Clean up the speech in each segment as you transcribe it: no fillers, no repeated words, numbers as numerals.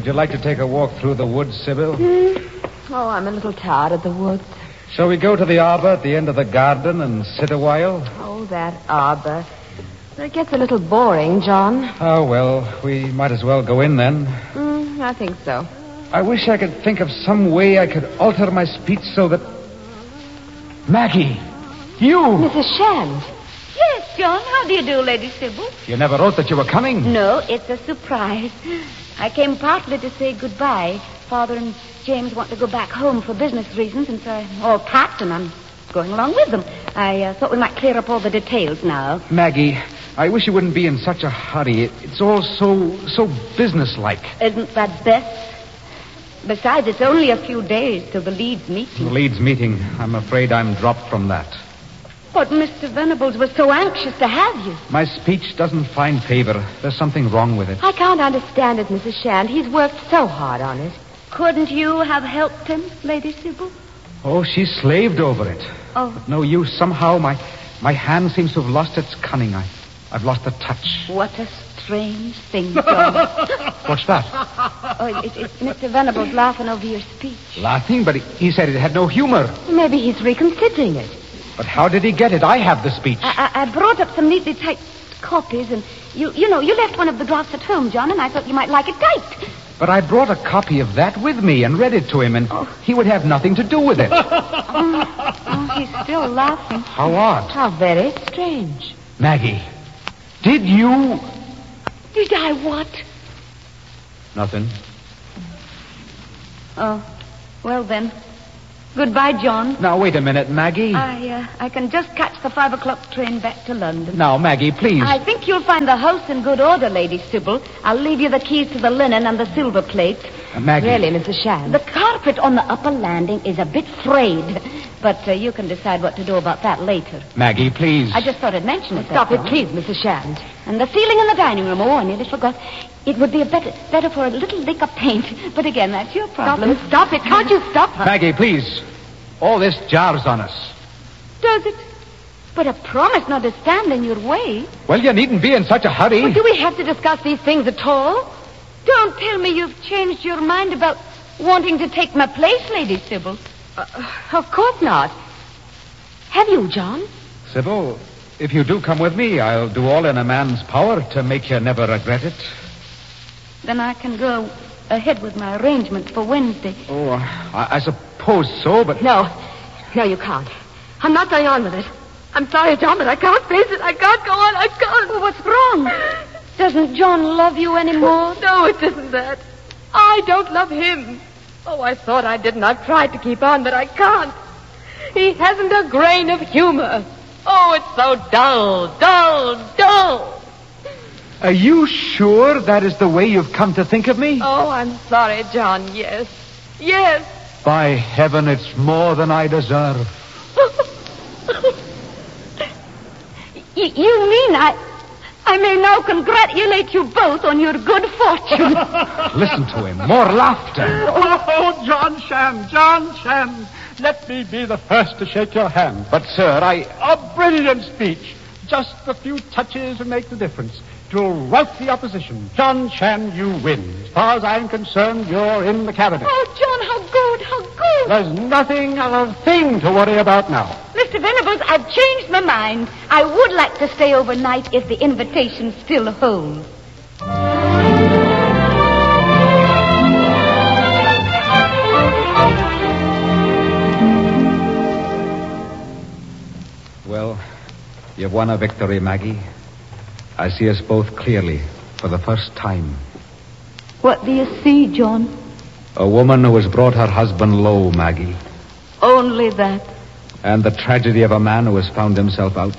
Would you like to take a walk through the woods, Sybil? Oh, I'm a little tired of the woods. Shall we go to the arbor at the end of the garden and sit a while? Oh, that arbor. It gets a little boring, John. Oh, well, we might as well go in then. I think so. I wish I could think of some way I could alter my speech so that... Maggie! You! Mrs. Shand. Yes, John. How do you do, Lady Sybil? You never wrote that you were coming. No, it's a surprise. I came partly to say goodbye. Father and James want to go back home for business reasons, and so I'm all packed, and I'm going along with them. I thought we might clear up all the details now. Maggie, I wish you wouldn't be in such a hurry. It's all so businesslike. Isn't that best? Besides, it's only a few days till the Leeds meeting. The Leeds meeting. I'm afraid I'm dropped from that. But Mr. Venables was so anxious to have you. My speech doesn't find favor. There's something wrong with it. I can't understand it, Mrs. Shand. He's worked so hard on it. Couldn't you have helped him, Lady Sybil? Oh, she's slaved over it. Oh. But no use. Somehow my hand seems to have lost its cunning. I've lost the touch. What a strange thing, John. What's that? Oh, it's Mr. Venables laughing over your speech. Laughing? But he said it had no humor. Maybe he's reconsidering it. But how did he get it? I have the speech. I brought up some neatly typed copies, and you left one of the drafts at home, John, and I thought you might like it typed. But I brought a copy of that with me and read it to him, and he would have nothing to do with it. He's still laughing. How odd. How very strange. Maggie, did you... Did I what? Nothing. Oh, well then. Goodbye, John. Now, wait a minute, Maggie. I can just catch the 5 o'clock train back to London. Now, Maggie, please. I think you'll find the house in good order, Lady Sybil. I'll leave you the keys to the linen and the silver plate. Maggie. Really, Mrs. Shand. The carpet on the upper landing is a bit frayed, but you can decide what to do about that later. Maggie, please. I just thought I'd mention it. Stop it, please, Mrs. Shand. And the ceiling in the dining room. Oh, I nearly forgot. It would be better for a little lick of paint. But again, that's your problem. Stop it. Can't you stop her? Maggie, please. All this jars on us. Does it? But a promise not to stand in your way. Well, you needn't be in such a hurry. But do we have to discuss these things at all? Don't tell me you've changed your mind about wanting to take my place, Lady Sybil. Of course not. Have you, John? Sybil, if you do come with me, I'll do all in a man's power to make you never regret it. Then I can go ahead with my arrangements for Wednesday. Oh, I suppose so, but... No, you can't. I'm not going on with it. I'm sorry, John, but I can't face it. I can't go on. I can't. Well, what's wrong? Doesn't John love you anymore? No, it isn't that. I don't love him. Oh, I thought I did, and I've tried to keep on, but I can't. He hasn't a grain of humor. Oh, it's so dull. Are you sure that is the way you've come to think of me? Oh, I'm sorry, John. Yes. By heaven, it's more than I deserve. You mean I may now congratulate you both on your good fortune? Listen to him. More laughter. Oh, John Shand. Let me be the first to shake your hand. But, sir, A brilliant speech. Just a few touches will make the difference. It will rout the opposition. John Shand, you win. As far as I'm concerned, you're in the cabinet. Oh, John, how good. There's nothing, a thing to worry about now. Mr. Venables, I've changed my mind. I would like to stay overnight if the invitation still holds. Well, you've won a victory, Maggie. I see us both clearly for the first time. What do you see, John? A woman who has brought her husband low, Maggie. Only that. And the tragedy of a man who has found himself out.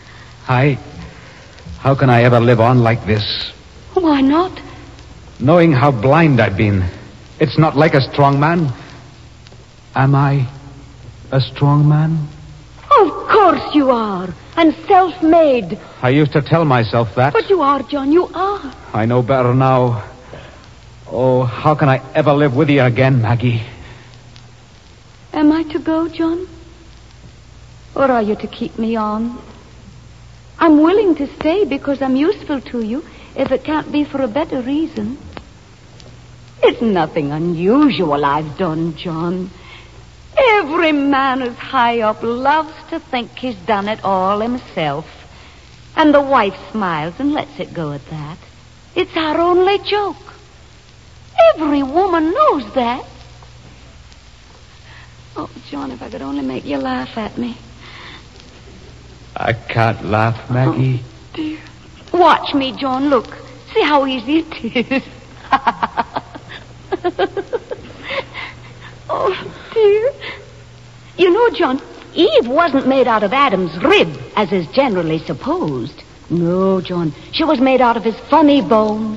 How can I ever live on like this? Why not? Knowing how blind I've been. It's not like a strong man. Am I a strong man? Of course you are. And self-made. I used to tell myself that. But you are, John, you are. I know better now. Oh, how can I ever live with you again, Maggie? Am I to go, John? Or are you to keep me on? I'm willing to stay because I'm useful to you, if it can't be for a better reason. It's nothing unusual I've done, John. Every man who's high up loves to think he's done it all himself. And the wife smiles and lets it go at that. It's our only joke. Every woman knows that. Oh, John, if I could only make you laugh at me. I can't laugh, Maggie. Oh, dear. Watch me, John. Look. See how easy it is. Oh, dear. You know, John, Eve wasn't made out of Adam's rib, as is generally supposed. No, John. She was made out of his funny bone.